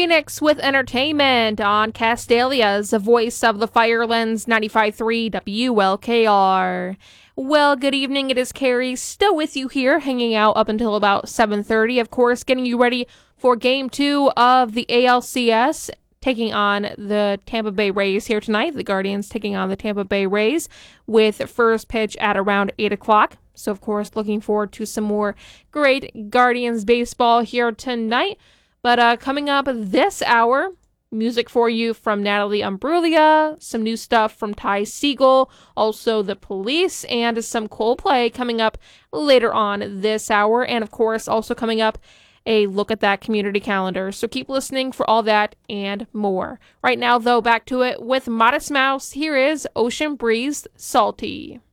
Phoenix with entertainment on Castalia's Voice of the Firelands 95.3 WLKR. Well, good evening. It is Carrie, still with you here, hanging out up until about 7:30. Of course, getting you ready for Game 2 of the ALCS, taking on the Tampa Bay Rays here tonight. The Guardians taking on the Tampa Bay Rays with first pitch at around 8 o'clock. So, of course, looking forward to some more great Guardians baseball here tonight. But coming up this hour, music for you from Natalie Imbruglia, some new stuff from Ty Segall, also The Police, and some Coldplay coming up later on this hour. And, of course, also coming up, a look at that community calendar. So keep listening for all that and more. Right now, though, back to it with Modest Mouse. Here is Ocean Breeze, Salty.